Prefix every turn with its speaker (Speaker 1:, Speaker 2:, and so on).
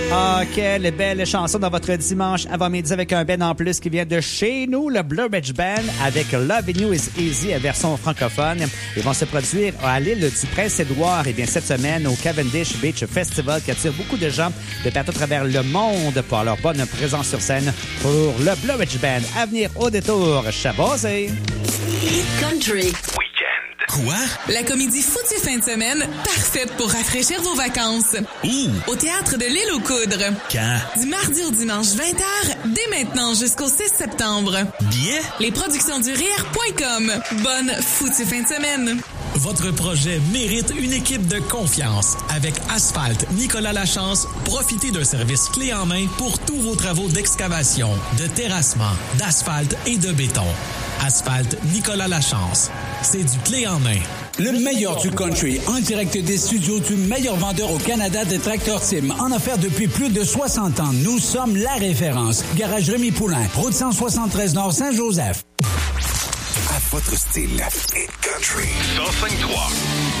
Speaker 1: Ah, quelle belle chanson dans votre dimanche avant-midi avec un band en plus qui vient de chez nous, le Blue Ridge Band, avec Loving You is Easy, version francophone. Ils vont se produire à l'île du Prince-Édouard, et bien cette semaine au Cavendish Beach Festival qui attire beaucoup de gens de partout à travers le monde pour leur bonne présence sur scène pour le Blue Ridge Band. À venir au détour, Chabosé.
Speaker 2: Country.
Speaker 3: Quoi?
Speaker 4: La comédie Foutue fin de semaine, parfaite pour rafraîchir vos vacances.
Speaker 3: Où?
Speaker 4: Au Théâtre de l'Île aux Coudres.
Speaker 3: Quand?
Speaker 4: Du mardi au dimanche 20h, dès maintenant jusqu'au 6 septembre.
Speaker 3: Billets?
Speaker 4: Les productions du rire.com. Bonne foutue fin de semaine.
Speaker 3: Votre projet mérite une équipe de confiance. Avec Asphalte Nicolas Lachance, profitez d'un service clé en main pour tous vos travaux d'excavation, de terrassement, d'asphalte et de béton. Asphalte Nicolas Lachance. C'est du clé en main.
Speaker 5: Le meilleur du country, en direct des studios du meilleur vendeur au Canada de Tracteur Tim, en affaires depuis plus de 60 ans. Nous sommes la référence. Garage Rémi Poulain, route 173 Nord Saint-Joseph.
Speaker 6: À votre style et country. 105.3.